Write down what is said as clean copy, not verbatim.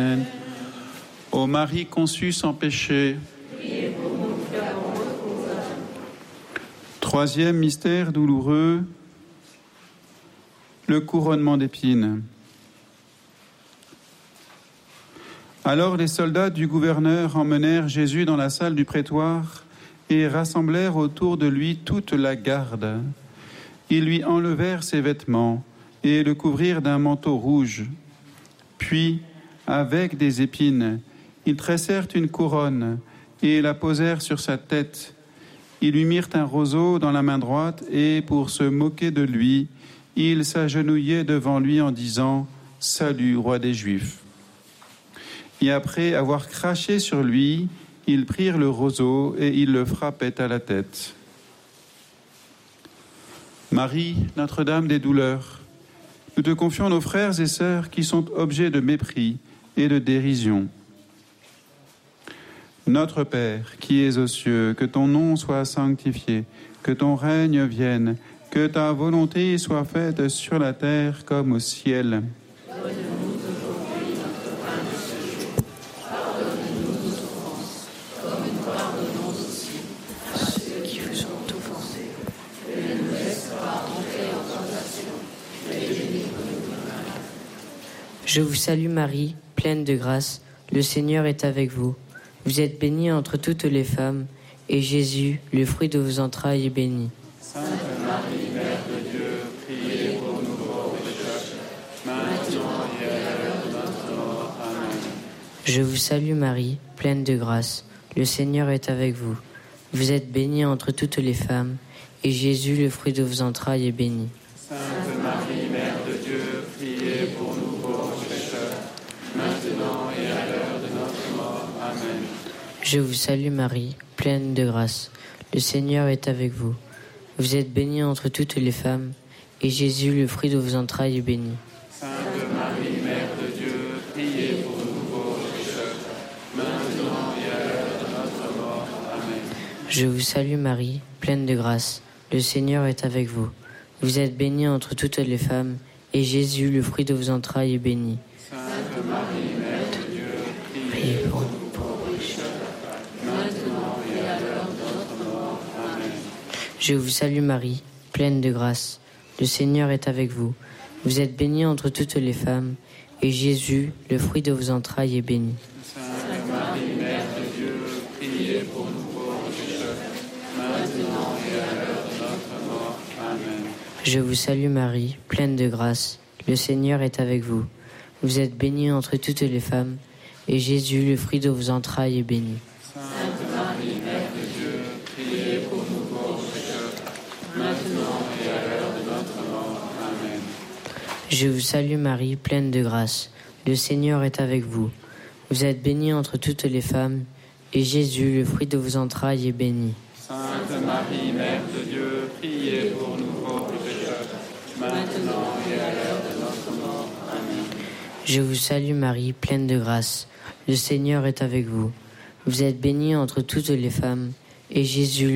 Ô Marie conçue sans péché. Troisième mystère douloureux, le couronnement d'épines. Alors les soldats du gouverneur emmenèrent Jésus dans la salle du prétoire et rassemblèrent autour de lui toute la garde. Ils lui enlevèrent ses vêtements et le couvrirent d'un manteau rouge. Puis, avec des épines, ils tressèrent une couronne et la posèrent sur sa tête. Ils lui mirent un roseau dans la main droite et, pour se moquer de lui, ils s'agenouillaient devant lui en disant « Salut, roi des Juifs ». Et après avoir craché sur lui, ils prirent le roseau et ils le frappaient à la tête. Marie, Notre-Dame des douleurs, nous te confions nos frères et sœurs qui sont objets de mépris et de dérision. Notre Père, qui es aux cieux, que ton nom soit sanctifié, que ton règne vienne, que ta volonté soit faite sur la terre comme au ciel. Donne-nous aujourd'hui notre pain de ce jour. Pardonne-nous nos offenses, comme nous pardonnons aussi à ceux qui vous ont offensés. Et ne nous laisse pas entrer en tentation, mais délivre-nous du mal. Je vous salue Marie, pleine de grâce, le Seigneur est avec vous. Vous êtes bénie entre toutes les femmes, et Jésus, le fruit de vos entrailles, est béni. Sainte Marie, Mère de Dieu, priez pour nous pauvres pécheurs, maintenant et à l'heure de notre mort. Amen. Je vous salue Marie, pleine de grâce, le Seigneur est avec vous. Vous êtes bénie entre toutes les femmes, et Jésus, le fruit de vos entrailles, est béni. Sainte Marie, Mère de Dieu, priez pour nous pauvres pécheurs, maintenant et à l'heure de notre mort. Amen. Je vous salue Marie, pleine de grâce, le Seigneur est avec vous. Vous êtes bénie entre toutes les femmes, et Jésus, le fruit de vos entrailles, est béni. Sainte Marie, Mère de Dieu, priez pour nous pauvres pécheurs, maintenant et à l'heure de notre mort. Amen. Je vous salue Marie, pleine de grâce, le Seigneur est avec vous. Vous êtes bénie entre toutes les femmes, et Jésus, le fruit de vos entrailles, est béni. Sainte Marie, Mère de Dieu, Priez priez pour pour nous. nous pauvres pécheurs, maintenant et à l'heure de notre mort. Amen. Je vous salue Marie, pleine de grâce, le Seigneur est avec vous. Vous êtes bénie entre toutes les femmes, et Jésus, le fruit de vos entrailles, est béni. Sainte Marie, Mère de Dieu, priez pour nous pauvres pécheurs, maintenant et à l'heure de notre mort. Amen. Je vous salue Marie, pleine de grâce, le Seigneur est avec vous. Vous êtes bénie entre toutes les femmes, et Jésus, le fruit de vos entrailles, est béni. Sainte Marie, Mère de Dieu, priez pour nous pauvres pécheurs, maintenant et à l'heure de notre mort. Amen. Je vous salue Marie, pleine de grâce, le Seigneur est avec vous. Vous êtes bénie entre toutes les femmes, et Jésus, le fruit de vos entrailles, est béni. Sainte Marie, Mère de Dieu, priez pour nous pauvres pécheurs, maintenant et à l'heure de notre mort. Amen. Je vous salue Marie, pleine de grâce, le Seigneur est avec vous. Vous êtes bénie entre toutes les femmes, et Jésus,